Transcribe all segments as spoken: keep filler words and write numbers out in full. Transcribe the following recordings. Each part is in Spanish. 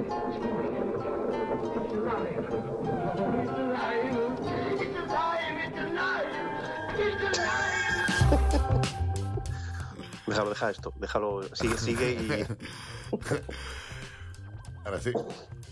Déjalo, deja esto, déjalo, sigue, sigue y... Ahora sí.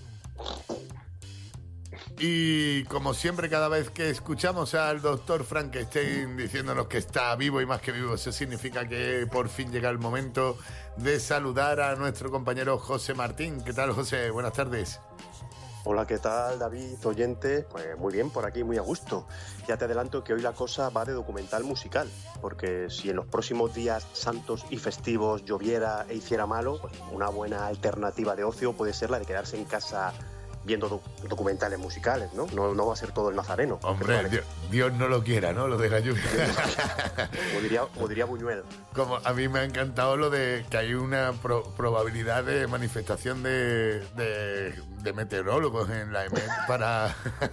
Y como siempre, cada vez que escuchamos al doctor Frankenstein diciéndonos que está vivo y más que vivo, eso significa que por fin llega el momento de saludar a nuestro compañero José Martín. ¿Qué tal, José? Buenas tardes. Hola, ¿qué tal, David, oyente? Pues muy bien, por aquí, muy a gusto. Ya te adelanto que hoy la cosa va de documental musical, porque si en los próximos días santos y festivos lloviera e hiciera malo, pues una buena alternativa de ocio puede ser la de quedarse en casa viendo doc- documentales musicales, ¿no? ¿no? No va a ser todo el nazareno. Hombre, Dios, Dios no lo quiera, ¿no? Lo de la lluvia. Como diría, como diría Buñuel. Como a mí me ha encantado lo de que hay una pro- probabilidad de manifestación de, de, de meteorólogos en la E M E T para,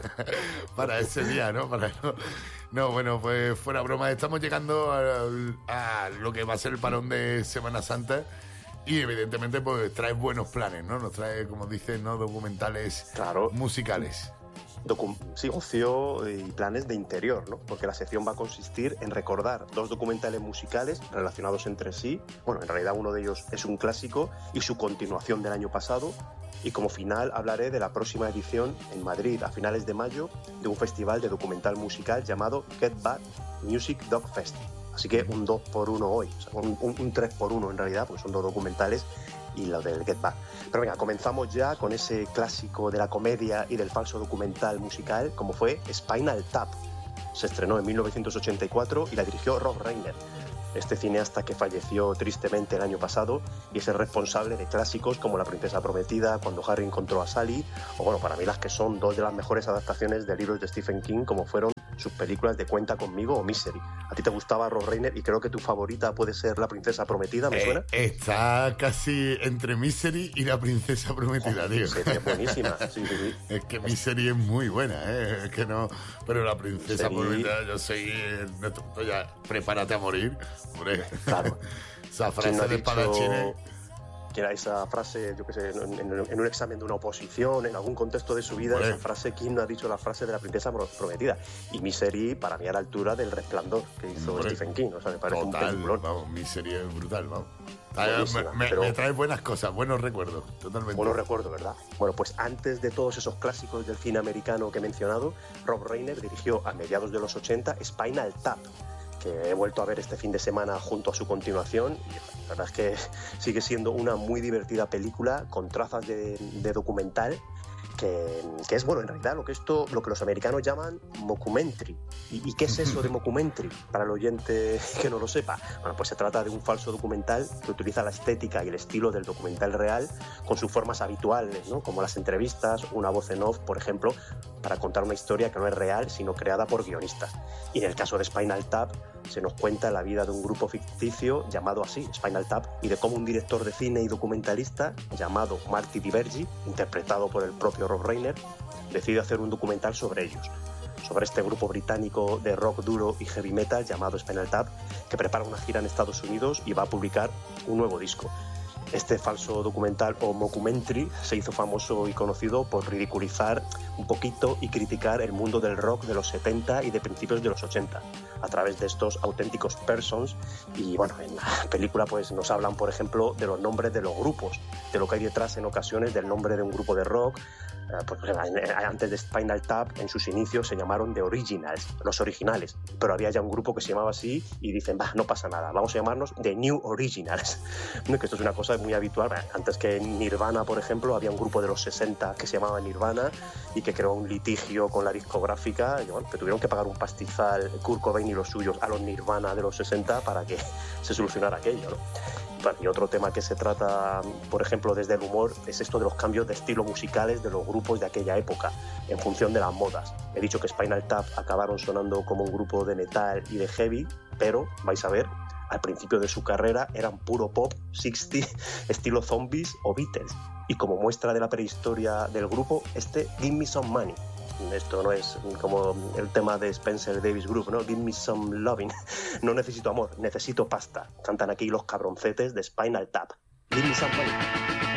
para ese día, ¿no? Para no, no, bueno, pues fuera broma, estamos llegando a, a lo que va a ser el parón de Semana Santa. Y evidentemente pues trae buenos planes, ¿no? Nos trae, como dicen, ¿no? Documentales Claro. musicales. Docu- sí, ocio y planes de interior, ¿no? Porque la sección va a consistir en recordar dos documentales musicales relacionados entre sí. Bueno, en realidad uno de ellos es un clásico y su continuación del año pasado. Y como final hablaré de la próxima edición en Madrid, a finales de mayo, de un festival de documental musical llamado Get Back Music Doc Fest. Así que un dos por uno hoy, o sea, un, un, un tres por uno en realidad, pues son dos documentales y lo del Get Back. Pero venga, comenzamos ya con ese clásico de la comedia y del falso documental musical, como fue Spinal Tap. Se estrenó en mil novecientos ochenta y cuatro y la dirigió Rob Reiner, este cineasta que falleció tristemente el año pasado y es el responsable de clásicos como La princesa prometida, Cuando Harry encontró a Sally, o bueno, para mí las que son dos de las mejores adaptaciones de libros de Stephen King, como fueron sus películas de Cuenta conmigo o Misery. ¿A ti te gustaba Rob Reiner? Y creo que tu favorita puede ser La princesa prometida, ¿me suena? Eh, está casi entre Misery y La princesa prometida, tío. Sí, es buenísima, sí, sí, sí. Es que Misery es muy buena, ¿eh? Es que no... Pero La princesa Misery... prometida, yo soy... No, tú ya, prepárate a morir, hombre. Claro. Esa frase no de espadachines... Que era esa frase, yo qué sé, en, en, en un examen de una oposición, en algún contexto de su vida, Hombre. esa frase, ¿quién no ha dicho la frase de La princesa prometida? Y Misery, para mí, a la altura del Resplandor que hizo Hombre. Stephen King. O sea, me parece Total, un peliculón. vamos, Misery es brutal, vamos. Buenísima, me, me, pero... me trae buenas cosas, buenos recuerdos, totalmente. Buenos recuerdos, ¿verdad? Bueno, pues antes de todos esos clásicos del cine americano que he mencionado, Rob Reiner dirigió a mediados de los ochenta Spinal Tap, que he vuelto a ver este fin de semana junto a su continuación y la verdad es que sigue siendo una muy divertida película con trazas de, de documental que, que es, bueno, en realidad lo que esto, lo que los americanos llaman mockumentary. ¿Y, ¿Y qué es eso de mockumentary? Para el oyente que no lo sepa. Bueno, pues se trata de un falso documental que utiliza la estética y el estilo del documental real con sus formas habituales, ¿no? Como las entrevistas, una voz en off, por ejemplo, para contar una historia que no es real, sino creada por guionistas. Y en el caso de Spinal Tap, se nos cuenta la vida de un grupo ficticio llamado así, Spinal Tap, y de cómo un director de cine y documentalista llamado Marty DiVergi, interpretado por el propio Rob Reiner, decide hacer un documental sobre ellos, sobre este grupo británico de rock duro y heavy metal llamado Spinal Tap, que prepara una gira en Estados Unidos y va a publicar un nuevo disco. Este falso documental o mockumentary se hizo famoso y conocido por ridiculizar un poquito y criticar el mundo del rock de los setenta y de principios de los ochenta a través de estos auténticos persons. Y bueno, en la película pues nos hablan, por ejemplo, de los nombres de los grupos, de lo que hay detrás en ocasiones del nombre de un grupo de rock. Pues, antes de Spinal Tap, en sus inicios se llamaron The Originals, los originales, pero había ya un grupo que se llamaba así y dicen, bah, no pasa nada, vamos a llamarnos The New Originals. ¿No? Que esto es una cosa muy habitual. Antes que Nirvana, por ejemplo, había un grupo de los sesenta que se llamaba Nirvana y que creó un litigio con la discográfica y bueno, que tuvieron que pagar un pastizal Kurt Cobain y los suyos a los Nirvana de los sesenta para que se solucionara aquello, ¿no? Y otro tema que se trata, por ejemplo, desde el humor, es esto de los cambios de estilo musicales de los grupos de aquella época, en función de las modas. He dicho que Spinal Tap acabaron sonando como un grupo de metal y de heavy, pero, vais a ver, al principio de su carrera eran puro pop sesenta, estilo Zombies o Beatles. Y como muestra de la prehistoria del grupo, este Give Me Some Money. Esto no es como el tema de Spencer Davis Group, ¿no? Give me some loving. No necesito amor, necesito pasta. Cantan aquí los cabroncetes de Spinal Tap. Give me some money.